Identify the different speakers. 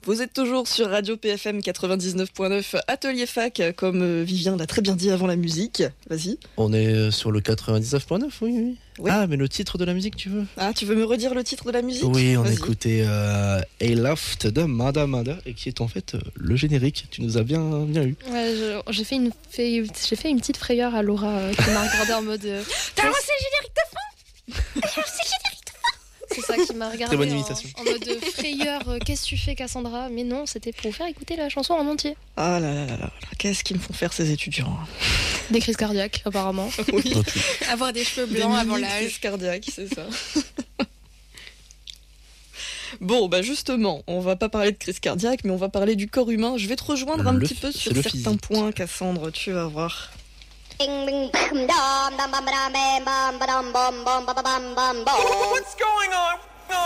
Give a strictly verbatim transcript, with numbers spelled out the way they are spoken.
Speaker 1: Vous êtes toujours sur Radio P F M quatre-vingt-dix-neuf point neuf, Atelier Fac, comme Vivien l'a très bien dit avant la musique. Vas-y.
Speaker 2: On est sur le quatre-vingt-dix-neuf point neuf, oui, oui.
Speaker 1: Oui.
Speaker 2: Ah, mais le titre de la musique, tu veux?
Speaker 1: Ah, tu veux me redire le titre de la musique?
Speaker 2: Oui, on
Speaker 1: Vas-y.
Speaker 2: écoutait euh, A Loft de Mada Mada, et qui est en fait euh, le générique. Tu nous as bien, bien eu.
Speaker 3: Ouais, je- j'ai fait une, fait, j'ai fait une petite frayeur à Laura euh, qui m'a regardé en mode. euh,
Speaker 1: T'as lancé le générique de fin.
Speaker 3: C'est ça qui m'a regardé
Speaker 2: Très bonne
Speaker 3: en,
Speaker 2: imitation.
Speaker 3: en mode frayeur. euh, Qu'est-ce que tu fais, Cassandra? Mais non, c'était pour vous faire écouter la chanson en entier.
Speaker 1: Ah là là là là, qu'est-ce qu'ils me font faire ces étudiants?
Speaker 3: Des crises cardiaques, apparemment.
Speaker 1: Oui.
Speaker 2: Oh, tu-
Speaker 3: Avoir des cheveux
Speaker 1: Des
Speaker 3: blancs avant
Speaker 1: mini crises
Speaker 3: l'âge.
Speaker 1: cardiaques, c'est ça. Bon, bah justement, on va pas parler de crise cardiaque, mais on va parler du corps humain. Je vais te rejoindre un
Speaker 2: Le
Speaker 1: petit peu
Speaker 2: phy-
Speaker 1: sur
Speaker 2: c'est le
Speaker 1: certains
Speaker 2: physique.
Speaker 1: points, Cassandre, tu vas voir.
Speaker 4: What's going on?